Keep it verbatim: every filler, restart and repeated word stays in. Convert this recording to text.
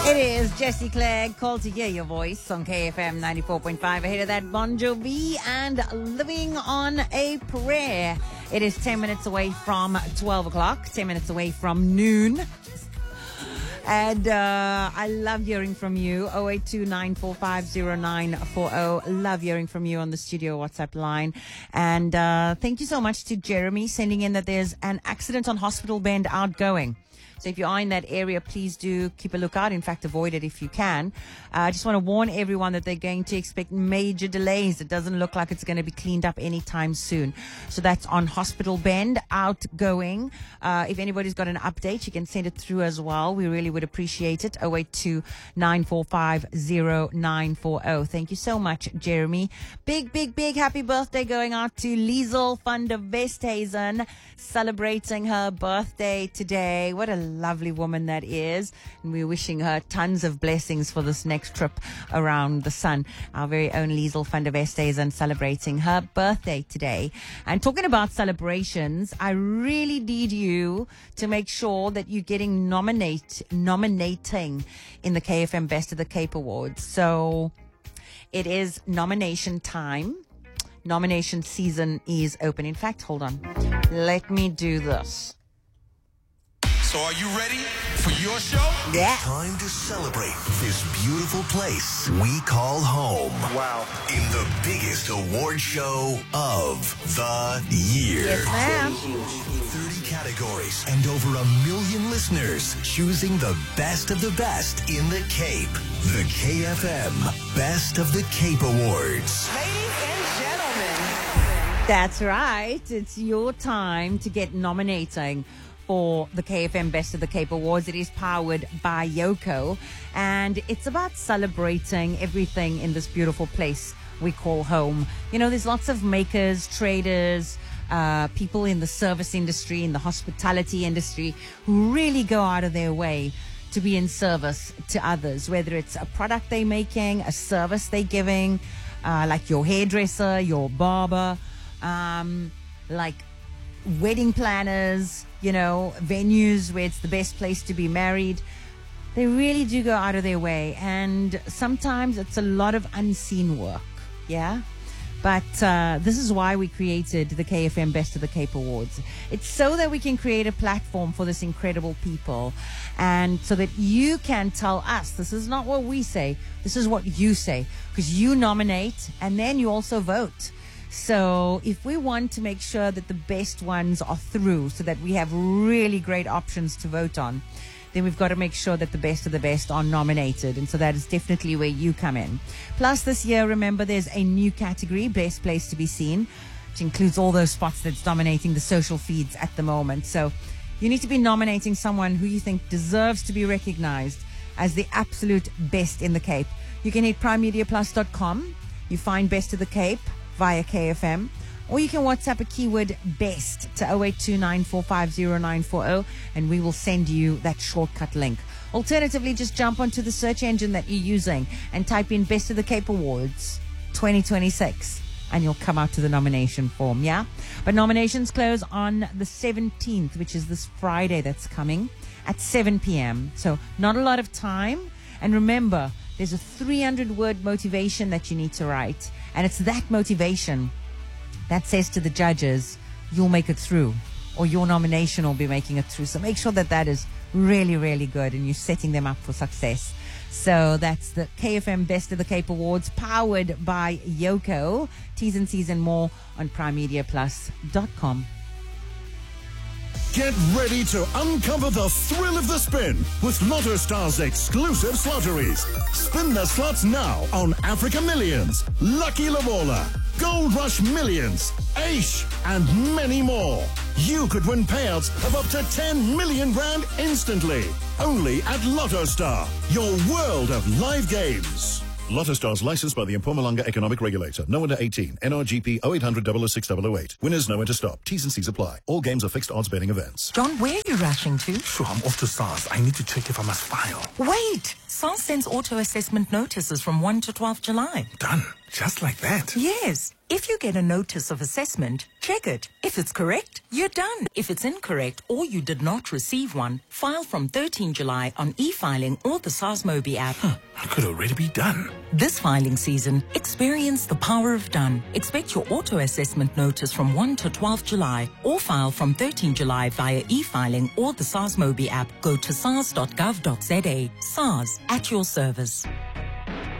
It is Jesse Clegg, called to hear your voice on K F M ninety-four point five. Ahead of that, Bon Jovi and Living on a Prayer. It is ten minutes away from twelve o'clock, ten minutes away from noon. And uh, I love hearing from you. oh eight two nine four five oh nine four oh. Love hearing from you on the studio WhatsApp line. And uh, thank you so much to Jeremy sending in that there's an accident on Hospital Bend outgoing. So if you are in that area, please do keep a lookout. In fact, avoid it if you can. Uh, I just want to warn everyone that they're going to expect major delays. It doesn't look like it's going to be cleaned up anytime soon. So that's on Hospital Bend, outgoing. Uh, if anybody's got an update, you can send it through as well. We really would appreciate it. oh eight two nine four five oh nine four oh. Thank you so much, Jeremy. Big, big, big happy birthday going out to Liesel van der Westhuizen, celebrating her birthday today. What a lovely woman that is, and we're wishing her tons of blessings for this next trip around the sun. Our very own Liesel van der Westhuizen celebrating her birthday today. And talking about celebrations, I really need you to make sure that you're getting nominate nominating in the K F M Best of the Cape Awards. So it is nomination time. Nomination season is open. In fact, hold on, let me do this. So are you ready for your show? Yeah. It's time to celebrate this beautiful place we call home. Wow. In the biggest award show of the year. Yes, ma'am. thirty categories and over a million listeners choosing the best of the best in the Cape. The K F M Best of the Cape Awards. Ladies and gentlemen. That's right. It's your time to get nominating for the K F M Best of the Cape Awards. It is powered by Yoko, and it's about celebrating everything in this beautiful place we call home. You know, there's lots of makers, traders, uh, people in the service industry, in the hospitality industry, who really go out of their way to be in service to others, whether it's a product they're making, a service they're giving, uh, like your hairdresser, your barber, um, like wedding planners, you know, venues where it's the best place to be married. They really do go out of their way, and sometimes it's a lot of unseen work, yeah? But uh, this is why we created the K F M Best of the Cape Awards. It's so that we can create a platform for this incredible people, and so that you can tell us, this is not what we say, this is what you say, because you nominate and then you also vote. So if we want to make sure that the best ones are through, so that we have really great options to vote on, then we've got to make sure that the best of the best are nominated. And so that is definitely where you come in. Plus this year, remember, there's a new category, Best Place to be Seen, which includes all those spots that's dominating the social feeds at the moment. So you need to be nominating someone who you think deserves to be recognized as the absolute best in the Cape. You can hit prime media plus dot com. You find Best of the Cape via K F M, or you can WhatsApp a keyword BEST to oh eight two nine four five oh nine four oh, and we will send you that shortcut link. Alternatively, just jump onto the search engine that you're using and type in Best of the Cape Awards twenty twenty-six, and you'll come out to the nomination form, yeah? But nominations close on the seventeenth, which is this Friday that's coming, at seven p.m. So not a lot of time. And remember, there's a three hundred word motivation that you need to write. And it's that motivation that says to the judges, you'll make it through, or your nomination will be making it through. So make sure that that is really, really good and you're setting them up for success. So that's the K F M Best of the Cape Awards, powered by Yoko. T's and C's and more on prime media plus dot com. Get ready to uncover the thrill of the spin with Lotto Star's exclusive slotteries. Spin the slots now on Africa Millions, Lucky Lavola, Gold Rush Millions, Aish, and many more. You could win payouts of up to ten million rand instantly. Only at Lotto Star, your world of live games. Lotto Stars licensed by the Mpumalanga Economic Regulator. No under eighteen. N R G P oh eight hundred, double oh six, double oh eight. Winners know when to stop. T's and C's apply. All games are fixed odds betting events. John, where are you rushing to? Sure, I'm off to SARS. I need to check if I must file. Wait! SARS sends auto assessment notices from first to twelfth July. Done. Just like that? Yes. If you get a notice of assessment, check it. If it's correct, you're done. If it's incorrect or you did not receive one, file from thirteenth July on e-filing or the SARS Mobi app. Huh, I could already be done. This filing season, experience the power of done. Expect your auto-assessment notice from first to twelfth July or file from thirteenth July via e-filing or the SARS Mobi app. Go to sars dot gov dot za. SARS, at your service.